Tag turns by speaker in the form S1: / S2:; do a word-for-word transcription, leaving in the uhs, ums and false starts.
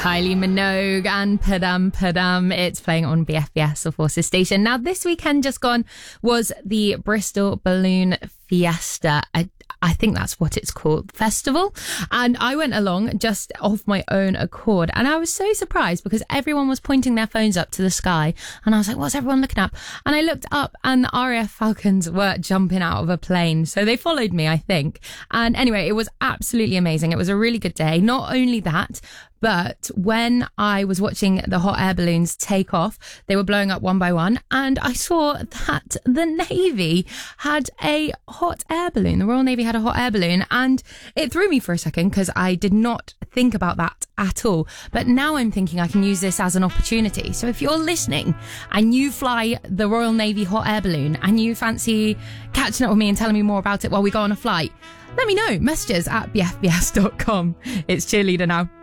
S1: Kylie Minogue and Padam Padam. It's playing on B F B S, the Forces station. Now, this weekend just gone was the Bristol Balloon Fiesta. I, I think that's what it's called, festival. And I went along just off my own accord. And I was so surprised because everyone was pointing their phones up to the sky. And I was like, what's everyone looking at? And I looked up and the R A F Falcons were jumping out of a plane. So they followed me, I think. And anyway, it was absolutely amazing. It was a really good day. Not only that, but when I was watching the hot air balloons take off, they were blowing up one by one. And I saw that the Navy had a hot air balloon. The Royal Navy had a hot air balloon. And it threw me for a second because I did not think about that at all. But now I'm thinking I can use this as an opportunity. So if you're listening and you fly the Royal Navy hot air balloon and you fancy catching up with me and telling me more about it while we go on a flight, let me know. Messages at b f b s dot com. It's Cheerleader now.